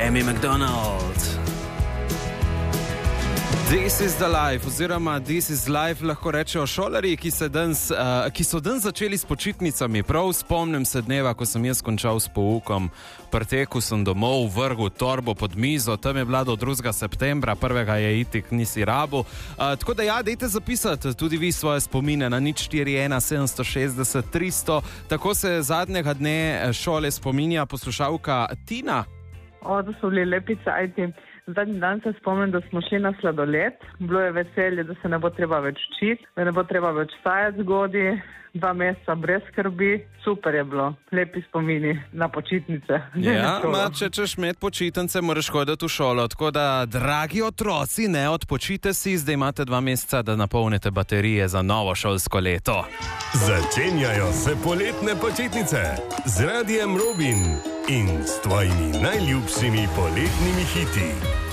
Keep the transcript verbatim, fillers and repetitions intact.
Amy McDonald. This is the life, oziroma this is life lahko rečejo šolarji, ki, se danes, uh, ki so danes začeli s počitnicami. Prav spomnim se dneva, ko sem jaz končal s poukom, pretekel sem domov, vrgel torbo pod mizo, tam je bila do drugega septembra, prvega je itik nisi rabu. Uh, tako da ja, dejte zapisati tudi vi svoje spomine na nič štiri ena sedem šestdeset tristo. Tako se zadnjega dne šole spominja poslušalka Tina. O, to so bili lepi cajti. Zadnji dan se spomnim, da smo šli na sladoled. Bilo je veselje, da se ne bo treba več učiti, da ne bo treba več stajati zgodaj, dva meseca brez skrbi. Super je bilo, lepi spomini na počitnice. Ja, ma, če češ imeti počitnice, moraš hoditi v šolo. Tako da, dragi otroci, ne odpočite si, zdaj imate dva meseca, da napolnite baterije za novo šolsko leto. Začenjajo se poletne počitnice z Radijem Robin in s tvojimi najljubšimi poletnimi hiti.